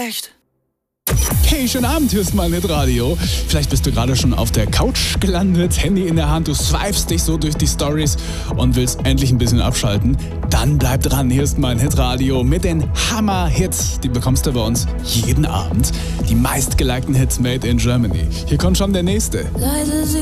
echt. Hey, schönen Abend, hier ist mein Hitradio. Vielleicht bist du gerade schon auf der Couch gelandet, Handy in der Hand, du swipest dich so durch die Stories und willst endlich ein bisschen abschalten. Dann bleib dran, hier ist mein Hitradio mit den Hammer-Hits. Die bekommst du bei uns jeden Abend. Die meistgelikten Hits made in Germany. Hier kommt schon der nächste. Leise